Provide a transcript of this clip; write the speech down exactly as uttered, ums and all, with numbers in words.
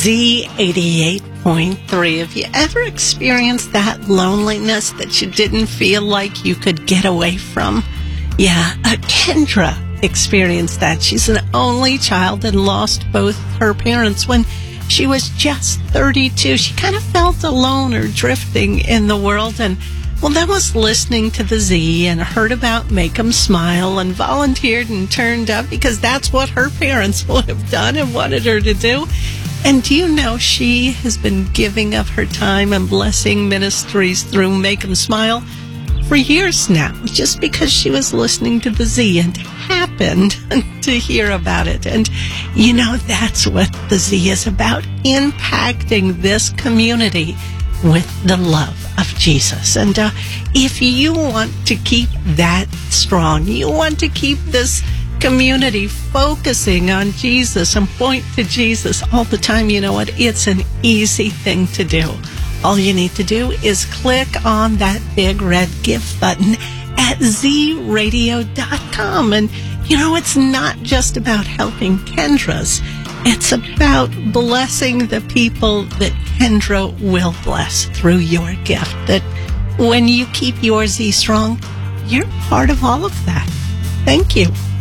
Z eighty-eight point three. Have you ever experienced that loneliness that you didn't feel like you could get away from? Yeah, uh, Kendra experienced that. She's an only child and lost both her parents when she was just thirty-two. She kind of felt alone or drifting in the world, and well, then was listening to the Z and heard about Make 'em Smile and volunteered and turned up because that's what her parents would have done and wanted her to do. And do you know she has been giving of her time and blessing ministries through Make 'em Smile for years now, just because she was listening to the Z and happened to hear about it. And you know, that's what the Z is about, impacting this community with the love of Jesus. And uh, if you want to keep that strong, you want to keep this community focusing on Jesus and point to Jesus all the time, you know what? It's an easy thing to do. All you need to do is click on that big red Give button at z radio dot com. And, you know, it's not just about helping Kendras. It's about blessing the people that Kendra will bless through your gift. That when you keep your Z strong, you're part of all of that. Thank you.